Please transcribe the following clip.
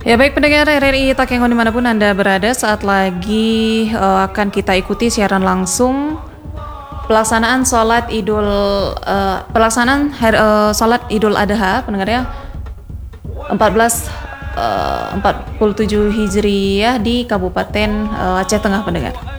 Ya baik pendengar RRI Takengon dimanapun Anda berada, saat lagi akan kita ikuti siaran langsung pelaksanaan sholat Idul Adha pendengar ya 1447 Hijriyah di Kabupaten Aceh Tengah pendengar.